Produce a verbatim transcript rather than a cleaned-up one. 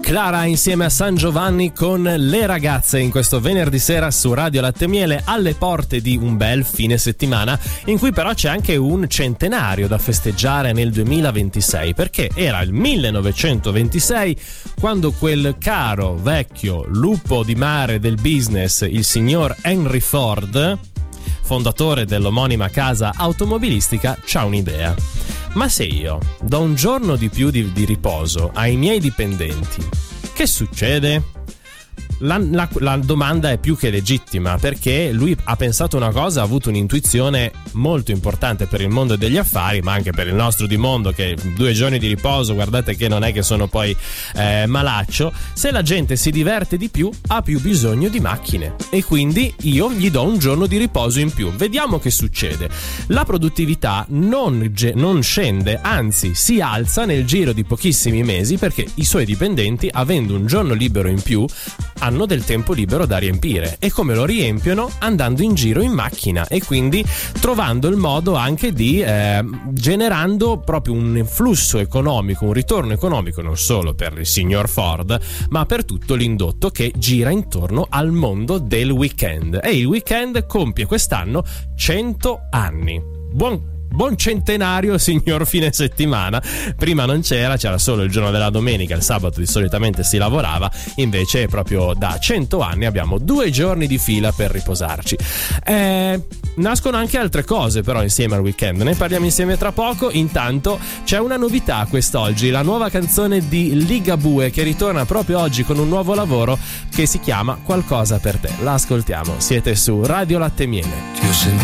Clara insieme a San Giovanni con Le Ragazze in questo venerdì sera su Radio Latte Miele, alle porte di un bel fine settimana in cui però c'è anche un centenario da festeggiare nel duemilaventisei, perché era il millenovecentoventisei quando quel caro vecchio lupo di mare del business, il signor Henry Ford, fondatore dell'omonima casa automobilistica, c'ha un'idea. Ma se io do un giorno di più di, di riposo ai miei dipendenti, che succede? La, la, la domanda è più che legittima, perché lui ha pensato una cosa, ha avuto un'intuizione molto importante per il mondo degli affari, ma anche per il nostro di mondo, che due giorni di riposo, guardate che non è che sono poi eh, malaccio. Se la gente si diverte di più, ha più bisogno di macchine, e quindi io gli do un giorno di riposo in più. Vediamo che succede. La produttività non, non scende, anzi si alza nel giro di pochissimi mesi, perché i suoi dipendenti, avendo un giorno libero in più, hanno del tempo libero da riempire. E come lo riempiono? Andando in giro in macchina, e quindi trovando il modo anche di eh, generando proprio un flusso economico, un ritorno economico non solo per il signor Ford, ma per tutto l'indotto che gira intorno al mondo del weekend. E il weekend compie quest'anno cento anni. Buon Buon centenario, signor fine settimana. Prima non c'era, c'era solo il giorno della domenica, il sabato di solitamente si lavorava, invece proprio da cento anni abbiamo due giorni di fila per riposarci. Eh, nascono anche altre cose però insieme al weekend, ne parliamo insieme tra poco. Intanto c'è una novità quest'oggi, la nuova canzone di Ligabue che ritorna proprio oggi con un nuovo lavoro che si chiama Qualcosa per te. La ascoltiamo, siete su Radio Latte Miele. Ti ho sentito